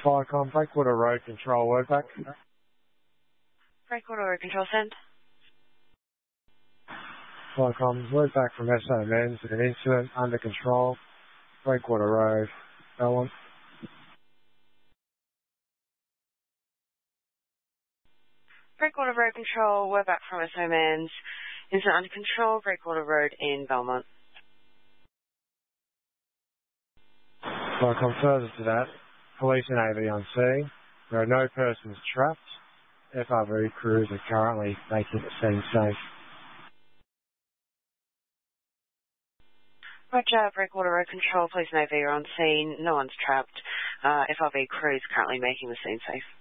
Firecom, Breakwater Road Control, word back. Breakwater Road Control, send. Firecom, word back from SO Men's, an incident under control, Breakwater Road, Belmont. Breakwater Road Control, we're back from SO Men's. Incident under control, Breakwater Road in Belmont. Firecom, further to that, police and AV on scene. There are no persons trapped. FRV crews are currently making the scene safe. Roger, Breakwater Road Control, police and AV are on scene. No one's trapped. FRV crews currently making the scene safe.